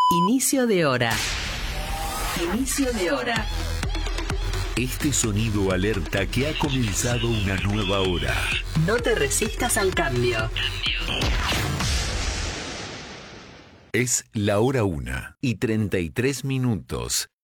Inicio de hora. Inicio de hora. Este sonido alerta que ha comenzado una nueva hora. No te resistas al cambio. Es la hora 1:33.